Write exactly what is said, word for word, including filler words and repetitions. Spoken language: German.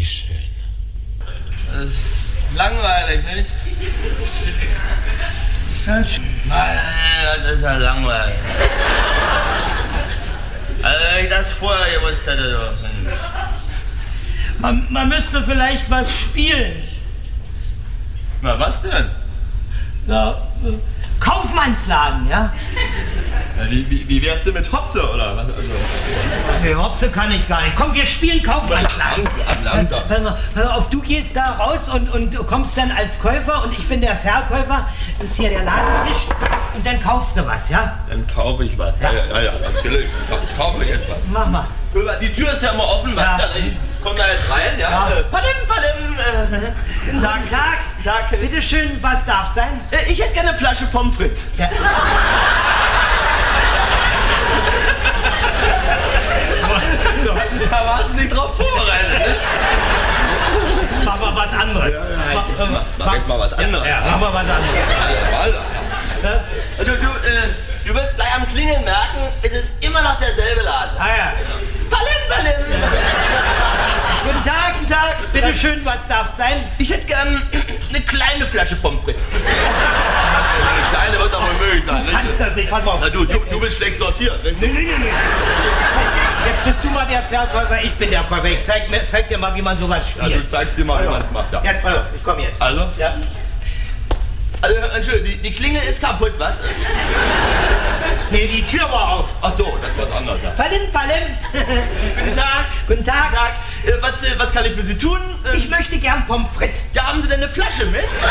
Bitteschön. Das ist langweilig, nicht? Ganz schön. Nein, das ist ja langweilig. Also, wenn ich das vorher gewusst hätte, doch. Man, man müsste vielleicht was spielen. Na, was denn? Ja, äh, Kaufmannsladen, ja? Ja, wie, wie, wie wär's denn mit Hopse, oder was? Also, Nee, Hopse kann ich gar nicht. Komm, wir spielen Kaufmannsladen. langsam, langsam. Pass mal, pass mal auf, du gehst da raus und, und du kommst dann als Käufer und ich bin der Verkäufer. Das ist hier der Ladentisch. Und dann kaufst du was, ja? Dann kaufe ich was. Ja, ja, ja, ja natürlich. Ich kaufe jetzt was. Mach mal. Die Tür ist ja immer offen, was? Ja. Ja. Ich komm da jetzt rein, ja? Ja. Äh, Palim, palim. Äh, Guten Tag, Tag. Tag. Bitteschön, was darf sein? Äh, ich hätte gerne eine Flasche Pommes frites. Ja. Da warst du nicht drauf vorbereitet. Mach mal was anderes. Ja, ja. Mach, Mach, mach jetzt mal was anderes. Ja, mach mal was anderes. Ja? Du, du, äh, du wirst gleich am Klingeln merken, es ist immer noch derselbe Laden. Ah ja. Palim, palim. Guten Tag, guten Tag. Bitteschön, was darf sein? Ich hätte gern eine kleine Flasche Pommes frites. Eine kleine wird doch wohl möglich sein. Du kannst das nicht, pass mal auf. Na, du, du, du bist schlecht sortiert. Nee, nee, nee, nee. Jetzt bist du mal der Verkäufer, ich bin der Käufer. Ich zeig, mir, zeig dir mal, wie man sowas Ja, du spielt. zeigst dir mal, wie man es macht. Ja. Ja, pass auf, ich komm jetzt. Also? Ja. Also, Entschuldigung, die, die Klingel ist kaputt, was? Nee, die Tür war auf. Ach so, das ist was anderes. Ja. Palim, palim. Guten Tag. Guten Tag. Tag. Äh, was, äh, was kann ich für Sie tun? Äh, Ich möchte gern Pommes frites. ja, haben Sie denn eine Flasche mit?